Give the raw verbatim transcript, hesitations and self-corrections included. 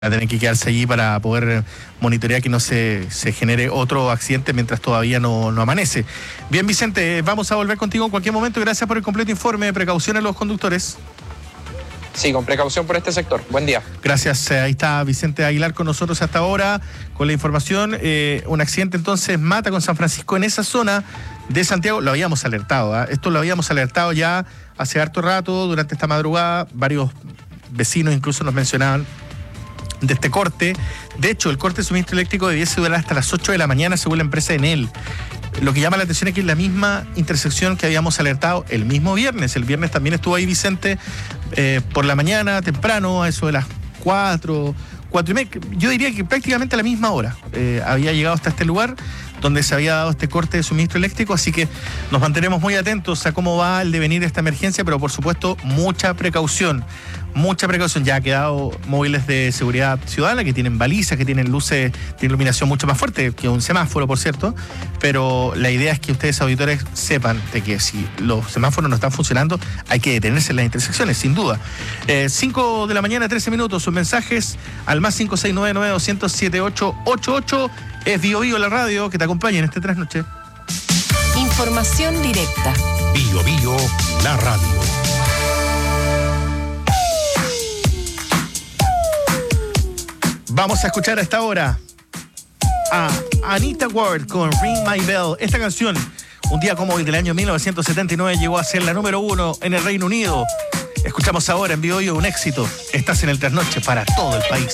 a tener que quedarse allí para poder monitorear que no se, se genere otro accidente mientras todavía no, no amanece. Bien, Vicente, vamos a volver contigo en cualquier momento. Gracias por el completo informe. Precaución a los conductores. Sí, con precaución por este sector. Buen día. Gracias. Ahí está Vicente Aguilar con nosotros hasta ahora con la información. Eh, un accidente entonces mata con San Francisco en esa zona de Santiago. Lo habíamos alertado, ¿eh? Esto lo habíamos alertado ya hace harto rato, durante esta madrugada. Varios vecinos incluso nos mencionaban de este corte. De hecho, el corte de suministro eléctrico debiese durar hasta las ocho de la mañana según la empresa Enel. Lo que llama la atención es que es la misma intersección que habíamos alertado el mismo viernes. El viernes también estuvo ahí Vicente eh, por la mañana, temprano, a eso de las cuatro, cuatro y media. Yo diría que prácticamente a la misma hora eh, había llegado hasta este lugar donde se había dado este corte de suministro eléctrico, así que nos mantenemos muy atentos a cómo va el devenir de esta emergencia, pero por supuesto mucha precaución, mucha precaución. Ya ha quedado móviles de seguridad ciudadana que tienen balizas, que tienen luces de iluminación mucho más fuerte que un semáforo, por cierto, pero la idea es que ustedes, auditores, sepan de que si los semáforos no están funcionando, hay que detenerse en las intersecciones, sin duda. Eh, cinco de la mañana, trece minutos, sus mensajes al más cinco seis nueve nueve dos cero cero siete ocho ocho ocho. Es Bio Bio la radio que te acompaña en este trasnoche. Información directa. Bio Bio la radio. Vamos a escuchar a esta hora a Anita Ward con Ring My Bell. Esta canción, un día como hoy del año mil novecientos setenta y nueve, llegó a ser la número uno en el Reino Unido. Escuchamos ahora en Bio Bio un éxito. Estás en el trasnoche para todo el país.